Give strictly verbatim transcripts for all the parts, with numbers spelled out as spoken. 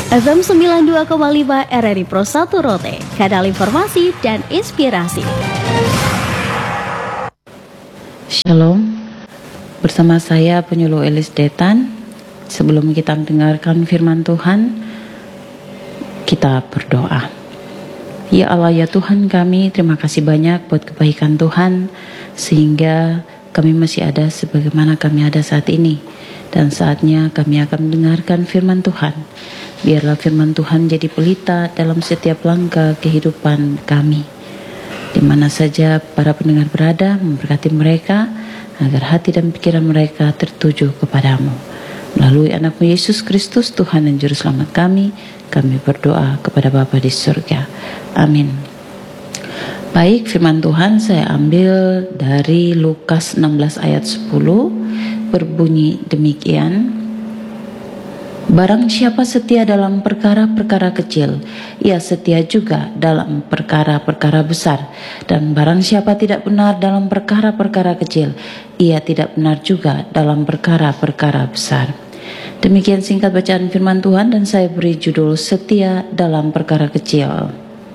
F M sembilan puluh dua koma lima R R I Pro satu Rote, kanal informasi dan inspirasi. Shalom, bersama saya penyuluh Elis Detan. Sebelum kita mendengarkan firman Tuhan, kita berdoa. Ya Allah, ya Tuhan kami, terima kasih banyak buat kebaikan Tuhan, sehingga kami masih ada sebagaimana kami ada saat ini. Dan saatnya kami akan mendengarkan firman Tuhan. Biarlah firman Tuhan jadi pelita dalam setiap langkah kehidupan kami. Di mana saja para pendengar berada, memberkati mereka, agar hati dan pikiran mereka tertuju kepadamu. Melalui anakmu Yesus Kristus, Tuhan dan Juru Selamat kami, kami berdoa kepada Bapa di surga. Amin. Baik, firman Tuhan saya ambil dari Lukas enam belas ayat sepuluh, berbunyi demikian. Barang siapa setia dalam perkara-perkara kecil, ia setia juga dalam perkara-perkara besar. Dan barang siapa tidak benar dalam perkara-perkara kecil, ia tidak benar juga dalam perkara-perkara besar. Demikian singkat bacaan firman Tuhan, dan saya beri judul setia dalam perkara kecil.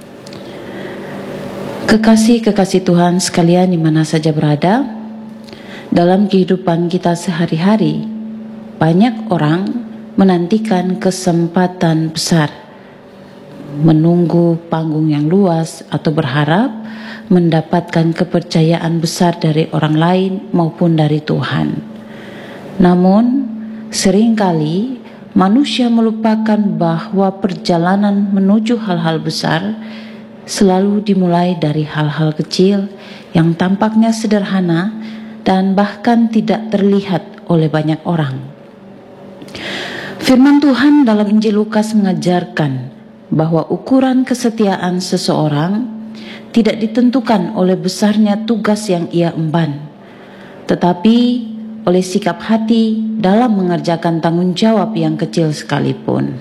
Kekasih-kekasih Tuhan sekalian di mana saja berada, dalam kehidupan kita sehari-hari, banyak orang menantikan kesempatan besar, menunggu panggung yang luas, atau berharap mendapatkan kepercayaan besar dari orang lain maupun dari Tuhan. Namun, seringkali manusia melupakan bahwa perjalanan menuju hal-hal besar selalu dimulai dari hal-hal kecil yang tampaknya sederhana dan bahkan tidak terlihat oleh banyak orang. Firman Tuhan dalam Injil Lukas mengajarkan bahwa ukuran kesetiaan seseorang tidak ditentukan oleh besarnya tugas yang ia emban, tetapi oleh sikap hati dalam mengerjakan tanggung jawab yang kecil sekalipun.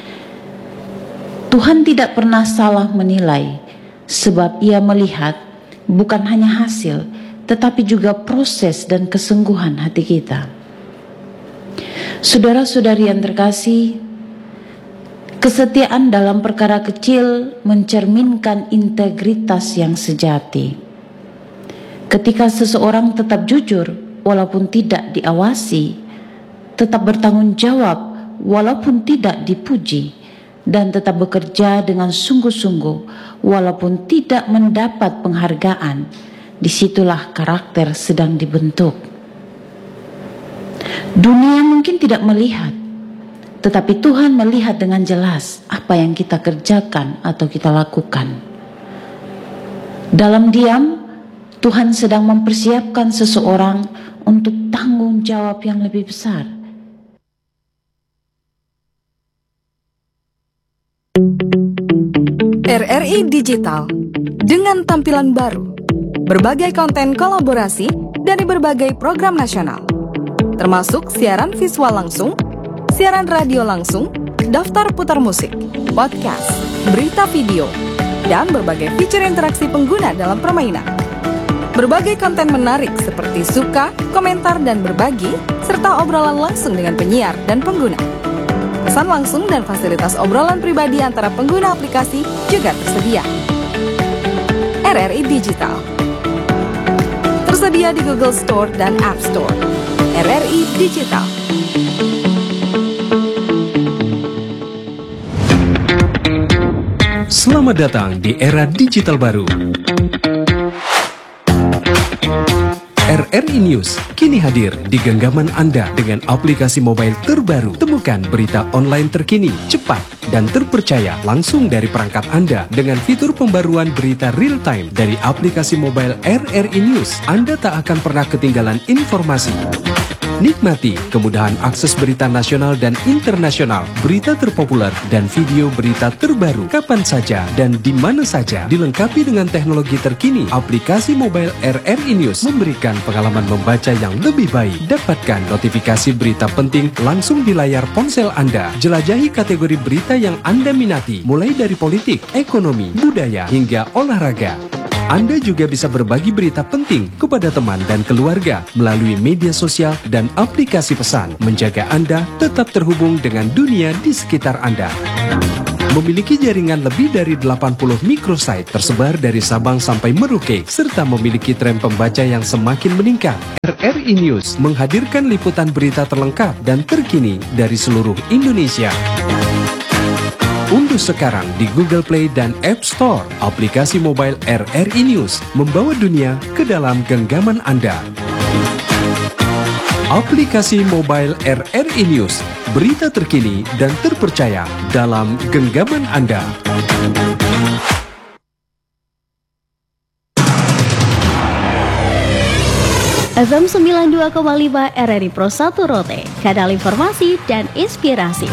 Tuhan tidak pernah salah menilai, sebab ia melihat bukan hanya hasil, tetapi juga proses dan kesungguhan hati kita. Saudara-saudari yang terkasih, kesetiaan dalam perkara kecil mencerminkan integritas yang sejati. Ketika seseorang tetap jujur walaupun tidak diawasi, tetap bertanggung jawab walaupun tidak dipuji, dan tetap bekerja dengan sungguh-sungguh walaupun tidak mendapat penghargaan, disitulah karakter sedang dibentuk. Dunia mungkin tidak melihat, tetapi Tuhan melihat dengan jelas apa yang kita kerjakan atau kita lakukan. Dalam diam, Tuhan sedang mempersiapkan seseorang untuk tanggung jawab yang lebih besar. R R I Digital dengan tampilan baru, berbagai konten kolaborasi dari berbagai program nasional, termasuk siaran visual langsung, siaran radio langsung, daftar putar musik, podcast, berita video, dan berbagai fitur interaksi pengguna dalam permainan. Berbagai konten menarik seperti suka, komentar, dan berbagi, serta obrolan langsung dengan penyiar dan pengguna. Pesan langsung dan fasilitas obrolan pribadi antara pengguna aplikasi juga tersedia. R R I Digital tersedia di Google Store dan App Store. R R I Digital. Selamat datang di era digital baru. R R I News kini hadir di genggaman Anda dengan aplikasi mobile terbaru. Temukan berita online terkini, cepat, dan terpercaya langsung dari perangkat Anda dengan fitur pembaruan berita real time dari aplikasi mobile R R I News. Anda tak akan pernah ketinggalan informasi. Nikmati kemudahan akses berita nasional dan internasional, berita terpopuler, dan video berita terbaru kapan saja dan di mana saja. Dilengkapi dengan teknologi terkini, aplikasi mobile R R I News memberikan pengalaman membaca yang lebih baik. Dapatkan notifikasi berita penting langsung di layar ponsel Anda. Jelajahi kategori berita yang Anda minati, mulai dari politik, ekonomi, budaya, hingga olahraga. Anda juga bisa berbagi berita penting kepada teman dan keluarga melalui media sosial dan aplikasi pesan, menjaga Anda tetap terhubung dengan dunia di sekitar Anda. Memiliki jaringan lebih dari delapan puluh microsite tersebar dari Sabang sampai Merauke, serta memiliki tren pembaca yang semakin meningkat. R R I News menghadirkan liputan berita terlengkap dan terkini dari seluruh Indonesia. Unduh sekarang di Google Play dan App Store aplikasi mobile R R I News, membawa dunia ke dalam genggaman Anda. Aplikasi mobile R R I News, berita terkini dan terpercaya dalam genggaman Anda. F M sembilan puluh dua koma lima R R I Pro satu Rote, kanal informasi dan inspirasi.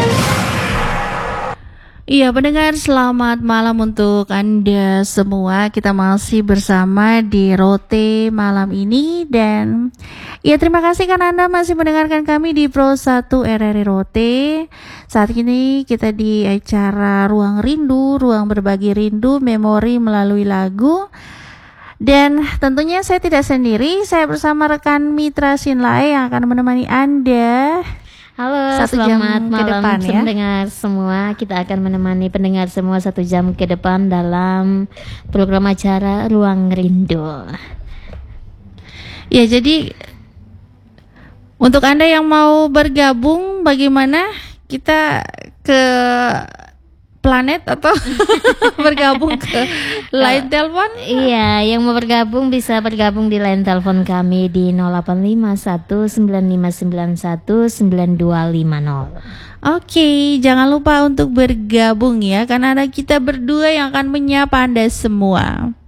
Iya pendengar, selamat malam untuk Anda semua. Kita masih bersama di Rote malam ini. Dan ya terima kasih karena Anda masih mendengarkan kami di Pro satu R R I Rote. Saat ini kita di acara Ruang Rindu, Ruang Berbagi Rindu, Memori melalui lagu. Dan tentunya saya tidak sendiri, saya bersama rekan Mitra Sinlae yang akan menemani Anda. Halo, satu jam selamat malam depan, ya. pendengar semua. Kita akan menemani pendengar semua satu jam ke depan dalam program acara Ruang Rindu. Ya, jadi untuk Anda yang mau bergabung, bagaimana kita ke planet atau bergabung ke line telepon? Iya, yang mau bergabung bisa bergabung di line telepon kami di nol delapan lima satu sembilan lima sembilan satu sembilan dua lima nol. Oke, jangan lupa untuk bergabung ya, karena ada kita berdua yang akan menyapa Anda semua.